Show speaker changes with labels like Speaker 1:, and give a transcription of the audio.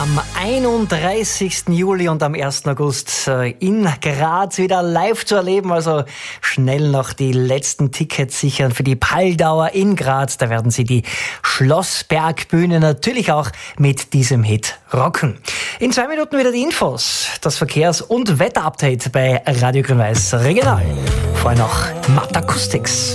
Speaker 1: Am 31. Juli und am 1. August in Graz wieder live zu erleben. Also schnell noch die letzten Tickets sichern für die Paldauer in Graz. Da werden sie die Schlossbergbühne natürlich auch mit diesem Hit rocken. In 2 Minuten wieder die Infos. Das Verkehrs- und Wetterupdate bei Radio Grün-Weiß Regional. Vorher noch Matt Acoustics.